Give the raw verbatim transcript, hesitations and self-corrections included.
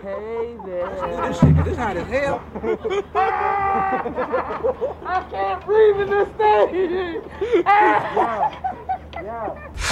Hey there. Let's do this shit, cause this hot as hell. I can't breathe in this thing. Yeah. Yeah.